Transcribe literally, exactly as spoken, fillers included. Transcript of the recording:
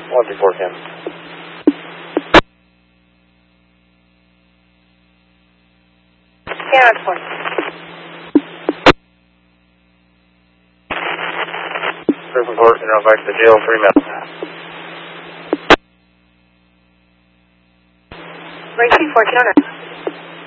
one two four Cam. Cam Export. Proof report, and I'll back to the jail, three minutes. Ring two four, Jonah.